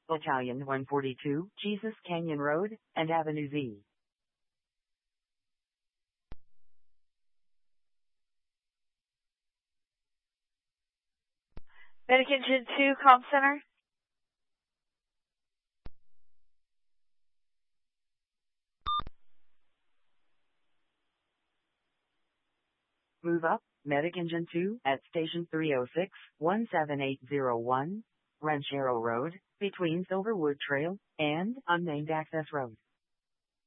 Battalion 142, Jesus Canyon Road, and Avenue Z. Medic Engine 2, Comm Center. Move up, Medic Engine 2, at Station 306, 17801, Ranchero Road, between Silverwood Trail and Unnamed Access Road.